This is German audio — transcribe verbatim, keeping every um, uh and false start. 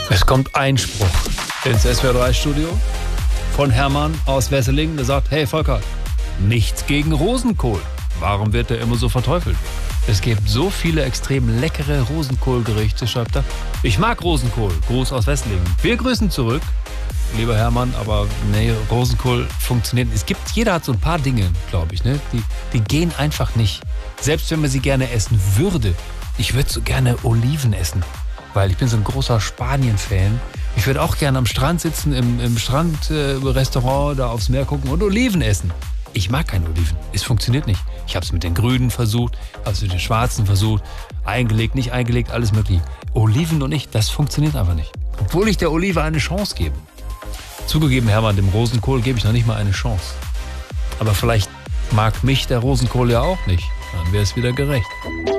Es kommt Einspruch ins S W R drei Studio von Hermann aus Wesseling, der sagt, hey Volker, nichts gegen Rosenkohl. Warum wird der immer so verteufelt? Es gibt so viele extrem leckere Rosenkohlgerichte, schreibt er. Ich mag Rosenkohl. Gruß aus Wesseling. Wir grüßen zurück, lieber Hermann, aber nee, Rosenkohl funktioniert. Es gibt, jeder hat so ein paar Dinge, glaube ich, ne? Die, die gehen einfach nicht. Selbst wenn man sie gerne essen würde. Ich würde so gerne Oliven essen, weil ich bin so ein großer Spanien-Fan. Ich würde auch gerne am Strand sitzen, im, im Strandrestaurant, äh, da aufs Meer gucken und Oliven essen. Ich mag keine Oliven. Es funktioniert nicht. Ich habe es mit den Grünen versucht, habe es mit den Schwarzen versucht, eingelegt, nicht eingelegt, alles mögliche. Oliven und ich, das funktioniert einfach nicht. Obwohl ich der Olive eine Chance gebe. Zugegeben, Hermann, dem Rosenkohl gebe ich noch nicht mal eine Chance. Aber vielleicht mag mich der Rosenkohl ja auch nicht. Dann wäre es wieder gerecht.